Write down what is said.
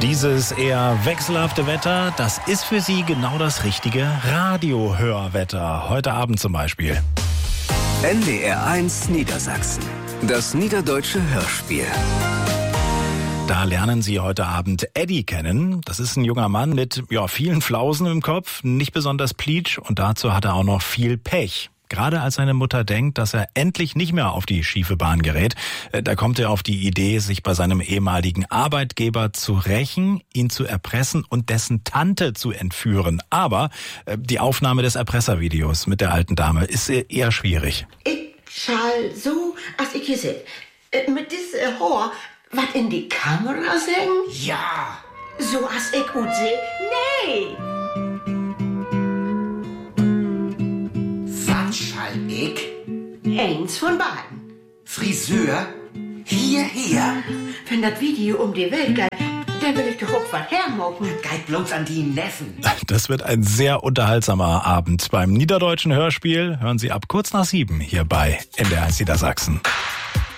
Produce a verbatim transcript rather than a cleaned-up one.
Dieses eher wechselhafte Wetter, das ist für Sie genau das richtige Radiohörwetter. Heute Abend zum Beispiel. N D R eins Niedersachsen. Das Niederdeutsche Hörspiel. Da lernen Sie heute Abend Eddie kennen. Das ist ein junger Mann mit ja, vielen Flausen im Kopf, nicht besonders pleatsch und dazu hat er auch noch viel Pech. Gerade als seine Mutter denkt, dass er endlich nicht mehr auf die schiefe Bahn gerät, da kommt er auf die Idee, sich bei seinem ehemaligen Arbeitgeber zu rächen, ihn zu erpressen und dessen Tante zu entführen. Aber die Aufnahme des Erpresservideos mit der alten Dame ist eher schwierig. Ich schall so, als ich hier sit, mit diesem Haar, was in die Kamera singen? Ja. So als ich gut seh? Nee. Schall ich? Eins von beiden. Friseur? Hierher? Wenn das Video um die Welt geht, dann will ich doch auch was hermocken. Geht bloß an die Neffen. Das wird ein sehr unterhaltsamer Abend beim Niederdeutschen Hörspiel. Hören Sie ab kurz nach sieben hier bei N D R eins Niedersachsen.